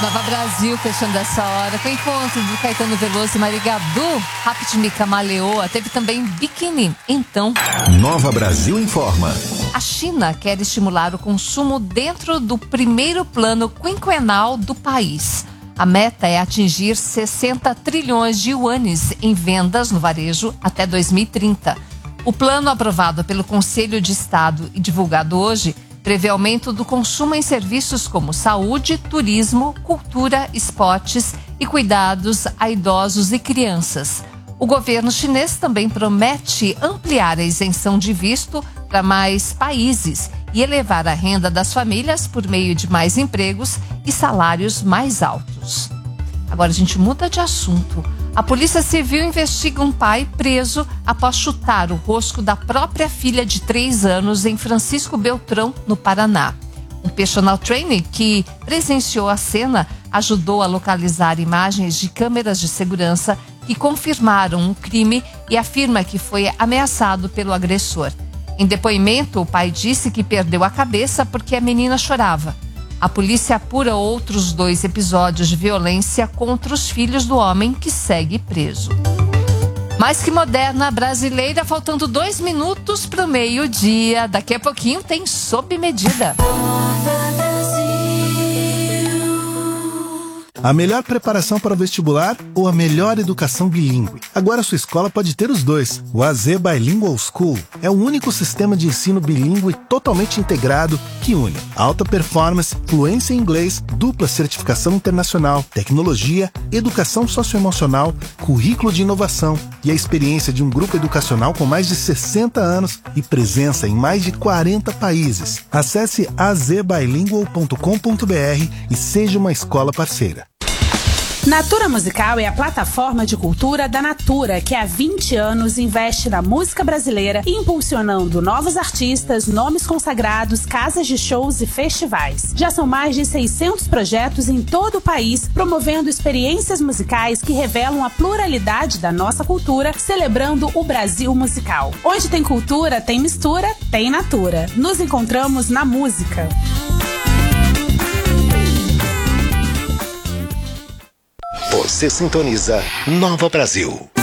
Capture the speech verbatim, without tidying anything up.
Nova Brasil, fechando essa hora, com o encontro do Caetano Veloso e Maria Gadu, Rapidinha Maleoa, teve também Biquíni. Então, Nova Brasil informa. A China quer estimular o consumo dentro do primeiro plano quinquenal do país. A meta é atingir sessenta trilhões de yuanes em vendas no varejo até dois mil e trinta. O plano aprovado pelo Conselho de Estado e divulgado hoje prevê aumento do consumo em serviços como saúde, turismo, cultura, esportes e cuidados a idosos e crianças. O governo chinês também promete ampliar a isenção de visto para mais países e elevar a renda das famílias por meio de mais empregos e salários mais altos. Agora a gente muda de assunto. A Polícia Civil investiga um pai preso após chutar o rosto da própria filha de três anos em Francisco Beltrão, no Paraná. Um personal trainer que presenciou a cena ajudou a localizar imagens de câmeras de segurança que confirmaram o crime e afirma que foi ameaçado pelo agressor. Em depoimento, o pai disse que perdeu a cabeça porque a menina chorava. A polícia apura outros dois episódios de violência contra os filhos do homem que segue preso. Mais que moderna, brasileira, faltando dois minutos para o meio-dia. Daqui a pouquinho tem Sob Medida. A melhor preparação para o vestibular ou a melhor educação bilíngue? Agora sua escola pode ter os dois. O A Z Bilingual School é o único sistema de ensino bilíngue totalmente integrado que une alta performance, fluência em inglês, dupla certificação internacional, tecnologia, educação socioemocional, currículo de inovação e a experiência de um grupo educacional com mais de sessenta anos e presença em mais de quarenta países. Acesse a z bilingual ponto com ponto b r e seja uma escola parceira. Natura Musical é a plataforma de cultura da Natura, que há vinte anos investe na música brasileira, impulsionando novos artistas, nomes consagrados, casas de shows e festivais. Já são mais de seiscentos projetos em todo o país, promovendo experiências musicais que revelam a pluralidade da nossa cultura, celebrando o Brasil musical. Onde tem cultura, tem mistura, tem Natura. Nos encontramos na música. Você sintoniza Nova Brasil.